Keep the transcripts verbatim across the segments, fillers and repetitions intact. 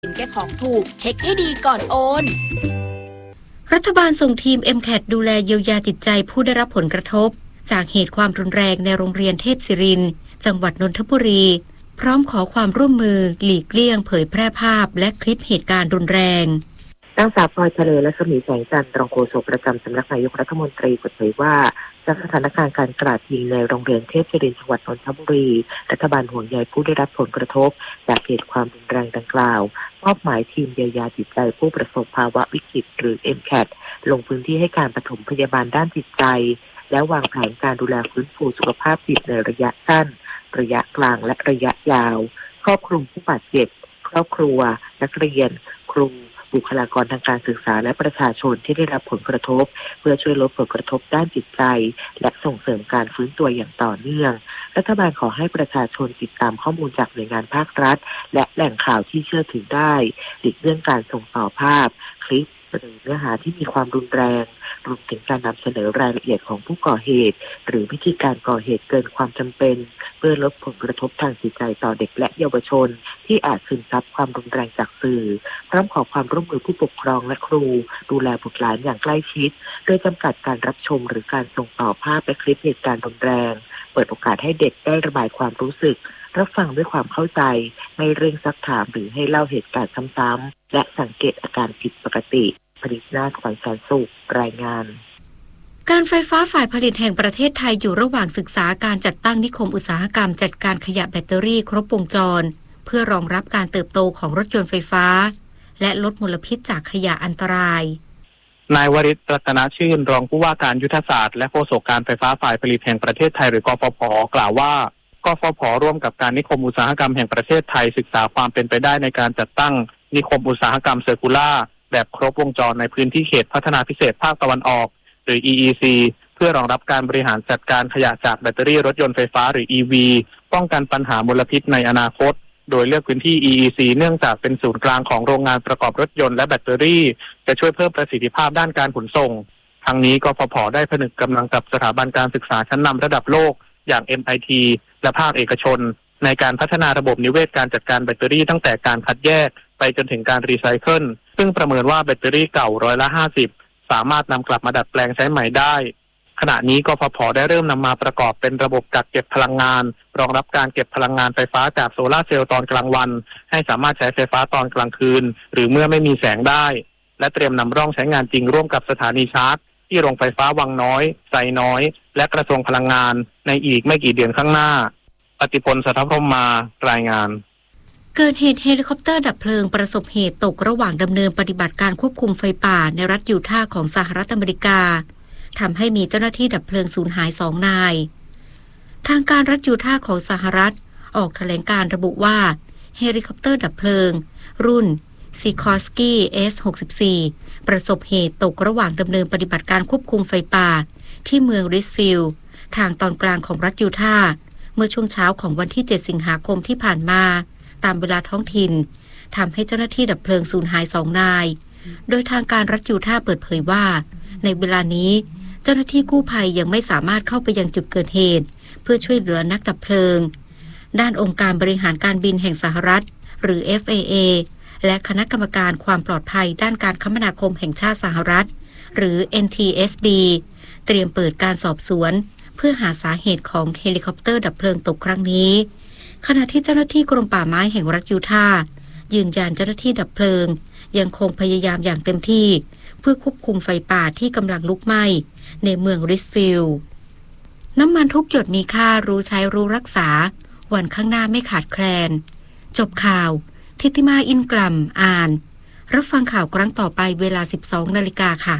แก้ของถูกเช็คให้ดีก่อนโอนรัฐบาลส่งทีม เอ็ม แคท ดูแลเยียวยาจิตใจผู้ได้รับผลกระทบจากเหตุความรุนแรงในโรงเรียนเทพศิรินทร์จังหวัดนนทบุรีพร้อมขอความร่วมมือหลีกเลี่ยงเผยแพร่ภาพและคลิปเหตุการณ์รุนแรงนางสาวพลอยทะเลและสมีแสงจันทร์รองโฆษกประจำสำนักนายกรัฐมนตรีเปิดเผยว่าจากสถานการณ์การกราดยิงในโรงเรียนเทพศิรินทร์จังหวัดนนทบุรีรัฐบาลห่วงใยผู้ได้รับผลกระทบจากเหตุความรุนแรงดังกล่าวมอบหมายทีมเยียวยาจิตใจผู้ประสบภาวะวิกฤตหรือ เอ็ม แคท ลงพื้นที่ให้การปฐมพยาบาลด้านจิตใจและวางแผนการดูแลฟื้นฟูสุขภาพจิตในระยะสั้นระยะกลางและระยะยาวครอบคลุมผู้บาดเจ็บครอบครัวนักเรียนครูบุคลากรทางการศึกษาและประชาชนที่ได้รับผลกระทบเพื่อช่วยลดผลกระทบด้านจิตใจและส่งเสริมการฟื้นตัวอย่างต่อเนื่องรัฐบาลขอให้ประชาชนติดตามข้อมูลจากหน่วยงานภาครัฐและแหล่งข่าวที่เชื่อถือได้หลีกเลี่ยงการส่งต่อภาพคลิปหรือเนื้อหาที่มีความรุนแรงรวมถึงการนำเสนอรายละเอียดของผู้ก่อเหตุหรือวิธีการก่อเหตุเกินความจำเป็นเพื่อลดผลกระทบทางจิตใจต่อเด็กและเยาวชนที่อาจซึมซับความรุนแรงจากสื่อพร้อมขอความร่วมมือผู้ปกครองและครูดูแลบุตรหลานอย่างใกล้ชิดโดยจำกัดการรับชมหรือการส่งต่อภาพและคลิปเหตุการณ์รุนแรงเปิดโอกาสให้เด็กได้ระบายความรู้สึกรับฟังด้วยความเข้าใจไม่เร่งซักถามหรือให้เล่าเหตุการณ์ซ้ำๆและสังเกตอาการผิดปกติผลิตนาถขวัญแสนสุขรายงานการไฟฟ้าฝ่ายผลิตแห่งประเทศไทยอยู่ระหว่างศึกษาการจัดตั้งนิคมอุตสาหกรรมจัดการขยะแบตเตอรี่ครบวงจรเพื่อรองรับการเติบโตของรถยนต์ไฟฟ้าและลดมลพิษจากขยะอันตรายนายวริศ รัตนชื่นรองผู้ว่าการยุทธศาสตร์และโฆษกการไฟฟ้าฝ่ายผลิตแห่งประเทศไทยหรือกฟผ.กล่าวว่ากฟผ.ร่วมกับการนิคมอุตสาหกรรมแห่งประเทศไทยศึกษาความเป็นไปได้ในการจัดตั้งนิคมอุตสาหกรรมเซอร์คูล่าแบบครบวงจรในพื้นที่เขตพัฒนาพิเศษภาคตะวันออกหรือ อี อี ซี เพื่อรองรับการบริหารจัดการขยะจากแบตเตอรี่รถยนต์ไฟฟ้าหรือ อี วี ป้องกันปัญหามลพิษในอนาคตโดยเลือกพื้นที่ อี อี ซี เนื่องจากเป็นศูนย์กลางของโรงงานประกอบรถยนต์และแบตเตอรี่จะช่วยเพิ่มประสิทธิภาพด้านการขนส่งทั้งนี้กฟผ.ได้ผนึกกำลังกับสถาบันการศึกษาชั้นนำระดับโลกอย่าง เอ็ม ไอ ที และภาคเอกชนในการพัฒนาระบบนิเวศการจัดการแบตเตอรี่ตั้งแต่การคัดแยกไปจนถึงการรีไซเคิลซึ่งประเมินว่าแบตเตอรี่เก่าร้อยละห้าสิบสามารถนำกลับมาดัดแปลงใช้ใหม่ได้ขณะนี้กฟผ.ได้เริ่มนำมาประกอบเป็นระบบกักเก็บพลังงานรองรับการเก็บพลังงานไฟฟ้าจากโซลาร์เซลล์ตอนกลางวันให้สามารถใช้ไฟฟ้าตอนกลางคืนหรือเมื่อไม่มีแสงได้และเตรียมนำร่องใช้งานจริงร่วมกับสถานีชาร์จที่โรงไฟฟ้าวังน้อยไซน้อยและกระทรวงพลังงานในอีกไม่กี่เดือนข้างหน้าปฏิพล สัทธพรหมมารายงานเกิดเหตุเฮลิคอปเตอร์ดับเพลิงประสบเหตุตกระหว่างดำเนินปฏิบัติการควบคุมไฟป่าในรัฐยูทาห์ของสหรัฐอเมริกาทำให้มีเจ้าหน้าที่ดับเพลิงสูญหายสองนายทางการรัฐยูทาห์ของสหรัฐออกแถลงการระบุว่าเฮลิคอปเตอร์ดับเพลิงรุ่น Sikorsky เอส หกสิบสี่ ประสบเหตุตกระหว่างดำเนินปฏิบัติการควบคุมไฟป่าที่เมืองริชฟิลด์ทางตอนกลางของรัฐยูทาห์เมื่อช่วงเช้าของวันที่เจ็ดสิงหาคมที่ผ่านมาตามเวลาท้องถิ่นทำให้เจ้าหน้าที่ดับเพลิงสูญหายสองนายโดยทางการรัฐยูทาห์เปิดเผยว่าในเวลานี้เจ้าหน้าที่กู้ภัยยังไม่สามารถเข้าไปยังจุดเกิดเหตุเพื่อช่วยเหลือนักดับเพลิงด้านองค์การบริหารการบินแห่งสหรัฐหรือ เอฟ เอ เอ และคณะกรรมการความปลอดภัยด้านการคมนาคมแห่งชาติสหรัฐหรือ เอ็น ที เอส บี เตรียมเปิดการสอบสวนเพื่อหาสาเหตุของเฮลิคอปเตอร์ดับเพลิงตกครั้งนี้ขณะที่เจ้าหน้าที่กรมป่าไม้แห่งรัฐยูทาห์ยืนยันเจ้าหน้าที่ดับเพลิงยังคงพยายามอย่างเต็มที่เพื่อควบคุมไฟป่าที่กำลังลุกไหม้ในเมืองริชฟิลด์น้ำมันทุกหยดมีค่ารู้ใช้รู้รักษาวันข้างหน้าไม่ขาดแคลนจบข่าวทิติมาอินกลัมอ่านรับฟังข่าวครั้งต่อไปเวลา สิบสองนาฬิกาค่ะ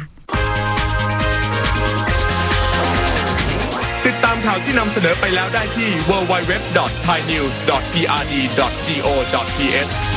ติดตามข่าวที่นำเสนอไปแล้วได้ที่ ดับเบิลยู ดับเบิลยู ดับเบิลยู ดอท ไทยนิวส์ ดอท พี อาร์ ดี ดอท จี โอ ดอท ที เอช